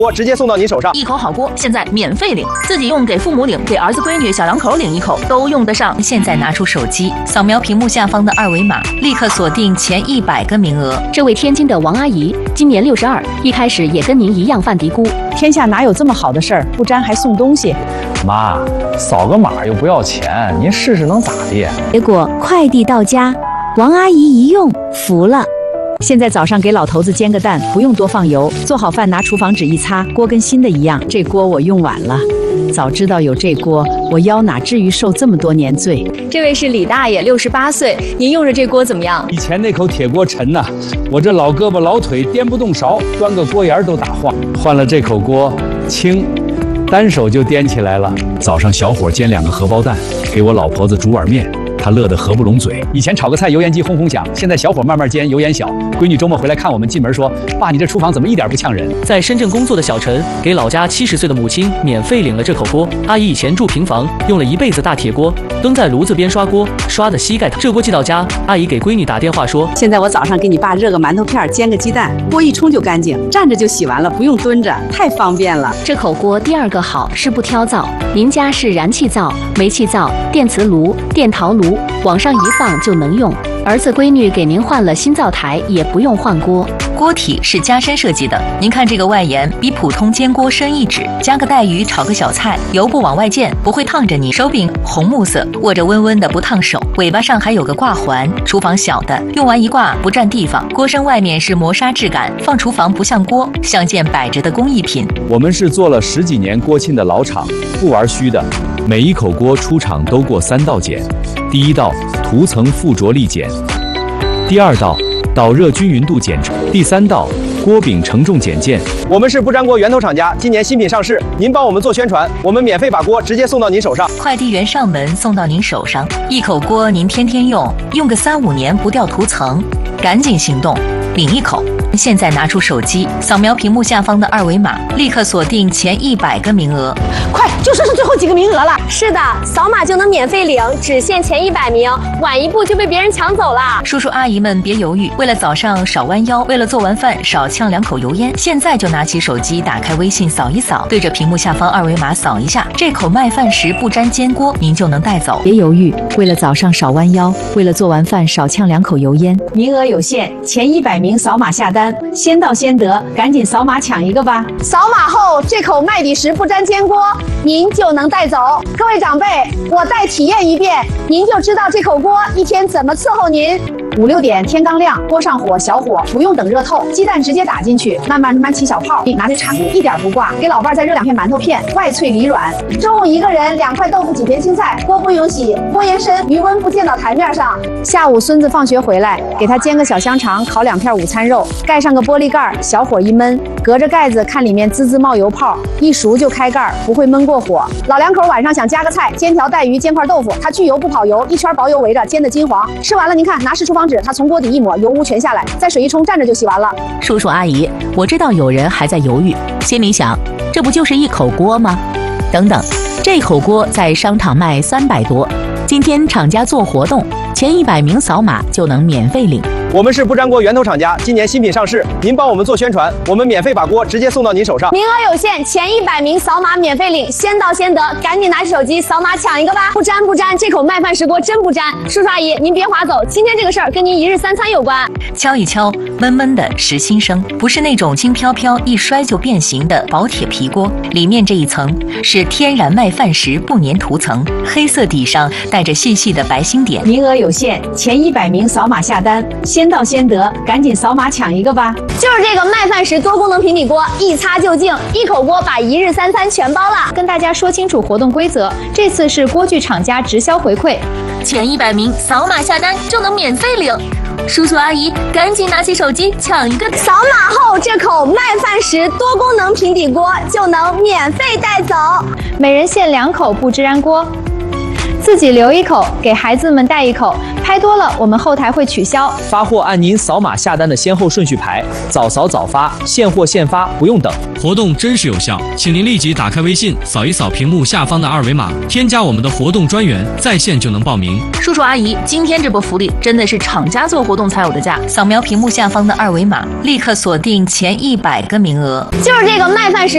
锅直接送到您手上， 一口好锅现在免费领，自己用给父母领，给儿子闺女小两口领一口都用得上。现在拿出手机，扫描屏幕下方的二维码，立刻锁定前100个名额。 这位天津的王阿姨今年62，一开始也跟您一样犯嘀咕， 天下哪有这么好的事儿？不粘还送东西。 妈，扫个码又不要钱，您试试能咋的？ 结果快递到家，王阿姨一用服了。 现在早上给老头子煎个蛋，不用多放油，做好饭拿厨房纸一擦，锅跟新的一样。这锅我用晚了，早知道有这锅，我腰哪至于受这么多年罪。 这位是李大爷，68岁，您用着这锅怎么样？ 以前那口铁锅沉呐，我这老胳膊老腿颠不动勺，端个锅沿都打晃。换了这口锅，轻，单手就颠起来了。早上小火煎2个荷包蛋，给我老婆子煮碗面。他乐得合不拢嘴。以前炒个菜油烟机轰轰响，现在小火慢慢煎，油烟小。闺女周末回来看我们，进门说：“爸，你这厨房怎么一点不呛人？” 在深圳工作的小陈给老家70岁的母亲免费领了这口锅。阿姨以前住平房，用了一辈子大铁锅，蹲在炉子边刷锅，刷的膝盖疼。这锅寄到家，阿姨给闺女打电话说：“ 现在我早上给你爸热个馒头片，煎个鸡蛋，锅一冲就干净，站着就洗完了，不用蹲着，太方便了。” 这口锅第二个好是不挑灶，您家是燃气灶、煤气灶、电磁炉、电陶炉。往上一放就能用，儿子闺女给您换了新灶台，也不用换锅。 锅体是加深设计的，您看这个外沿比普通煎锅深1指，加个带鱼炒个小菜，油不往外溅，不会烫着你。手柄红木色，握着温温的，不烫手。尾巴上还有个挂环，厨房小的，用完一挂不占地方。锅身外面是磨砂质感，放厨房不像锅，像件摆着的工艺品。 我们是做了10几年锅沁的老厂，不玩虚的。每一口锅出厂都过3道检，第1道涂层附着力检，第2道导热均匀度检测，第3道锅柄承重检件。 我们是不粘锅源头厂家，今年新品上市，您帮我们做宣传，我们免费把锅直接送到您手上， 快递员上门送到您手上，一口锅您天天用，用个3、5年不掉涂层，赶紧行动，领一口。现在拿出手机，扫描屏幕下方的二维码，立刻锁定前100个名额。 快，就剩最后几个名额了。 是的，扫码就能免费领，只限前100名，晚一步就被别人抢走了。 叔叔阿姨们别犹豫，为了早上少弯腰，为了做完饭少呛2口油烟，现在就拿起手机，打开微信扫一扫，对着屏幕下方二维码扫一下，这口麦饭石不粘煎锅您就能带走。 别犹豫，为了早上少弯腰，为了做完饭少呛2口油烟，名额有限，前100名扫码下单。先到先得，赶紧扫码抢一个吧！ 扫码后，这口麦底石不粘煎锅您就能带走。各位长辈，我再体验一遍，您就知道这口锅一天怎么伺候您。5、6点天刚亮，锅上火小火，不用等热透，鸡蛋直接打进去，慢慢起小泡，拿着铲子一点不挂，给老伴再热2片馒头片，外脆里软。中午一个人2块豆腐几片青菜，锅不用洗，锅沿深，余温不溅到台面上。下午孙子放学回来，给他煎个小香肠，烤2片午餐肉，盖上个玻璃盖，小火一焖，隔着盖子看里面滋滋冒油泡，一熟就开盖，不会焖过火。老两口晚上想加个菜，煎条带鱼，煎块豆腐，他去油不跑油，一圈薄油围着，煎的金黄。吃完了您看，拿湿厨房纸，他从锅底一抹，油污全下来，再水一冲，蘸着就洗完了。 叔叔阿姨，我知道有人还在犹豫，心里想，这不就是一口锅吗？等等，这口锅在商场卖300多，今天厂家做活动，前100名扫码就能免费领。 我们是不粘锅源头厂家，今年新品上市，您帮我们做宣传，我们免费把锅直接送到您手上。 名额有限，前100名扫码免费领，先到先得，赶紧拿起手机扫码抢一个吧！不粘，这口麦饭石锅真不粘。叔叔阿姨，您别划走，今天这个事儿跟您1日3餐有关。 敲一敲，闷闷的实心声，不是那种轻飘飘一摔就变形的薄铁皮锅，里面这一层是天然麦饭石不粘涂层，黑色底上带着细细的白星点。 名额有限，前100名扫码下单，先到先得，赶紧扫码抢一个吧！ 就是这个麦饭石多功能平底锅，一擦就净，一口锅把1日3餐全包了。 跟大家说清楚活动规则，这次是锅具厂家直销回馈， 前100名扫码下单就能免费领。叔叔阿姨，赶紧拿起手机抢一个！ 扫码后，这口麦饭石多功能平底锅就能免费带走， 每人限2口不粘锅。自己留1口，给孩子们带1口，拍多了我们后台会取消。 发货按您扫码下单的先后顺序排，早扫早发，现货现发，不用等。 活动真实有效，请您立即打开微信，扫一扫屏幕下方的二维码，添加我们的活动专员，在线就能报名。 叔叔阿姨，今天这波福利真的是厂家做活动才有的价，扫描屏幕下方的二维码，立刻锁定前100个名额。 就是这个麦饭石